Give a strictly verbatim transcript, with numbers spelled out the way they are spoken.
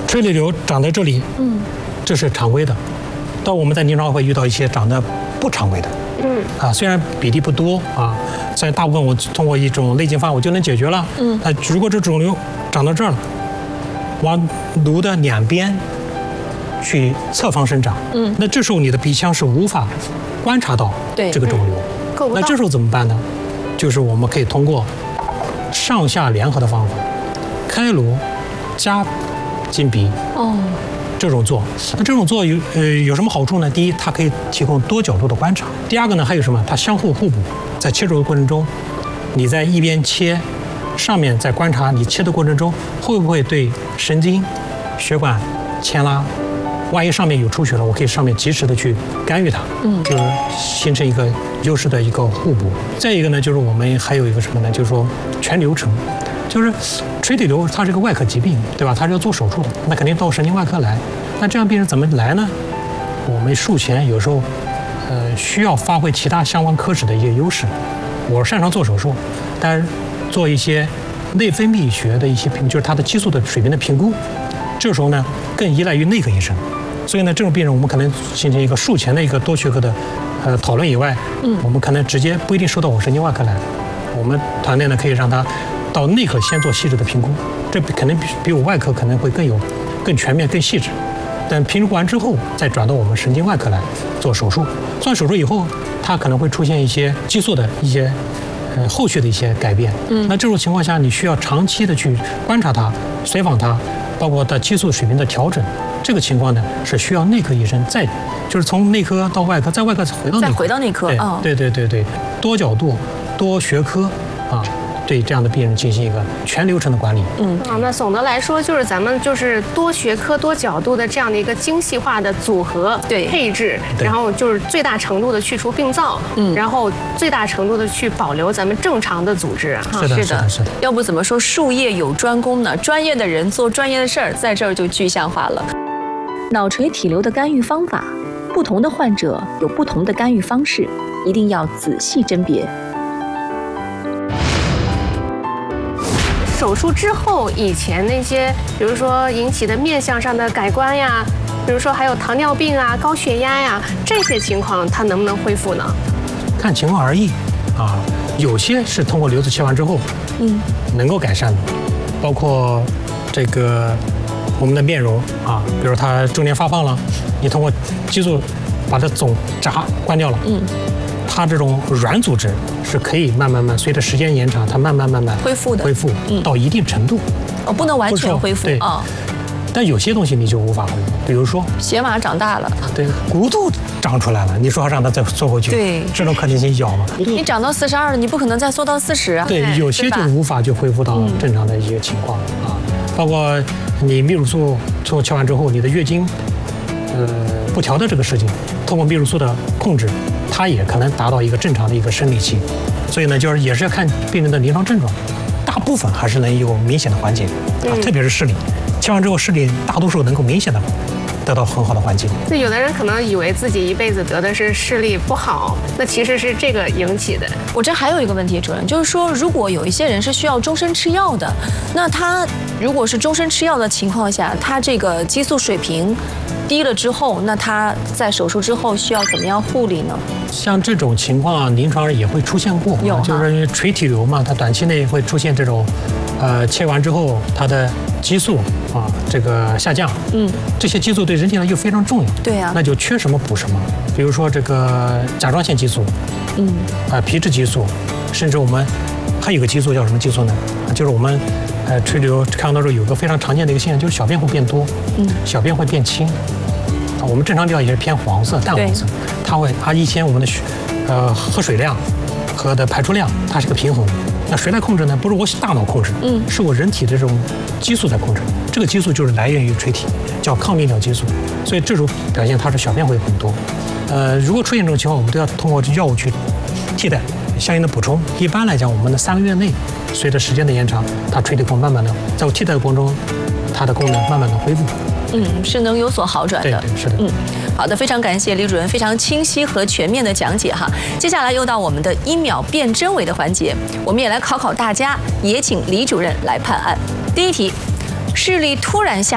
垂体瘤长在这里，嗯，这是常规的。但我们在临床会遇到一些长得不常规的，嗯，啊，虽然比例不多啊，虽然大部分我通过一种内镜方法我就能解决了，嗯，那如果这肿瘤长到这儿了，往颅的两边去侧方生长，嗯，那这时候你的鼻腔是无法观察到这个肿瘤， 嗯、 那这时候怎么办呢？就是我们可以通过上下联合的方法，开颅加进鼻，哦，这种做，那这种做有呃有什么好处呢？第一，它可以提供多角度的观察；第二个呢，还有什么？它相互互补，在切除的过程中，你在一边切，上面在观察你切的过程中会不会对神经、血管牵拉。万一上面有出血了，我可以上面及时的去干预它，嗯，就是形成一个优势的一个互补。再一个呢，就是我们还有一个什么呢？就是说全流程，就是垂体瘤它是个外科疾病，对吧？它是要做手术的，那肯定到神经外科来。那这样病人怎么来呢？我们术前有时候，呃，需要发挥其他相关科室的一些优势。我擅长做手术，但是做一些内分泌学的一些评，就是它的激素的水平的评估，这时候呢更依赖于内科医生。所以呢，这种病人我们可能形成一个术前的一个多学科的，呃，讨论以外，嗯，我们可能直接不一定收到我神经外科来，我们团队呢可以让他到内科先做细致的评估，这可能比比我外科可能会更有、更全面、更细致。等评估完之后，再转到我们神经外科来做手术。做完手术以后，它可能会出现一些激素的一些，呃，后续的一些改变。嗯，那这种情况下，你需要长期的去观察它、随访它，包括它激素水平的调整。这个情况呢，是需要内科医生再，就是从内科到外科，再外科回到内科， 再回到内科。 哦，对对对对，多角度、多学科啊，对这样的病人进行一个全流程的管理。 嗯，啊，那总的来说，就是咱们就是多学科、多角度的这样的一个精细化的组合、对配置，然后就是最大程度的去除病灶，嗯，然后最大程度的去保留咱们正常的组织。 是的，是的，是的。 要不怎么说术业有专攻呢？专业的人做专业的事儿，在这儿就具象化了。脑垂体瘤的干预方法，不同的患者有不同的干预方式，一定要仔细甄别。手术之后，以前那些，比如说引起的面相上的改观呀，比如说还有糖尿病啊、高血压呀这些情况，它能不能恢复呢？ 看情况而异啊，有些是通过瘤子切完之后，嗯，能够改善的，包括这个。我们的面容啊，比如它中年发胖了，你通过激素把它总闸关掉了，嗯，它这种软组织是可以慢慢慢随着时间延长，它慢慢慢慢恢复的， 恢复到一定程度。 哦，不能完全恢复啊。 但有些东西你就无法恢复，比如说血码长大了， 对，骨头长出来了，你说让它再缩回去， 对， 这种可能性小嘛？ 你长到四十二了，你不可能再缩到四十啊。 对，有些就无法就恢复到正常的一个情况啊，包括。你泌乳素从切完之后，你的月经，呃，不调的这个事情，通过泌乳素的控制，它也可能达到一个正常的一个生理期。所以呢，就是也是要看病人的临床症状，大部分还是能有明显的缓解啊，特别是视力，切完之后视力大多数能够明显的得到很好的缓解。 那有的人可能以为自己一辈子得的是视力不好，那其实是这个引起的。我这还有一个问题，主任，就是说，如果有一些人是需要终身吃药的，那他如果是终身吃药的情况下，他这个激素水平低了之后，那他在手术之后需要怎么样护理呢？ 像这种情况，临床上也会出现过，有啊，就是因为垂体瘤嘛，它短期内会出现这种，呃，切完之后它的激素啊这个下降，嗯，这些激素对人体呢又非常重要， 对呀， 那就缺什么补什么。比如说这个甲状腺激素，嗯，啊皮质激素，甚至我们还有个激素叫什么激素呢？就是我们呃垂体瘤看到时候有个非常常见的一个现象，就是小便会变多，嗯，小便会变轻。我们正常尿也是偏黄色、淡黄色，它会它一天我们的血，呃喝水量和的排出量，它是个平衡。那谁来控制呢？不是我大脑控制，嗯，是我人体的这种激素在控制。这个激素就是来源于垂体，叫抗利尿激素。所以这种表现它是小便会很多。呃，如果出现这种情况，我们都要通过药物去替代，相应的补充。一般来讲，我们的三个月内，随着时间的延长，它垂体功慢慢的在我替代的过程中，它的功能慢慢的恢复。 嗯，是能有所好转的。 对，对是的。 嗯，好的，非常感谢李主任非常清晰和全面的讲解哈。接下来又到我们的一秒辨真伪的环节，我们也来考考大家，也请李主任来判案。第一题，视力突然下